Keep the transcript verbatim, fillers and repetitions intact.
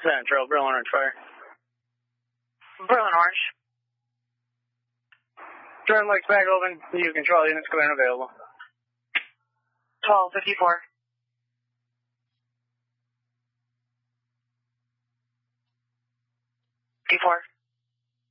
Central, Berlin Orange Fire. Berlin Orange. Turn legs back open. You control units clear and available. twelve fifty-four. fifty-four.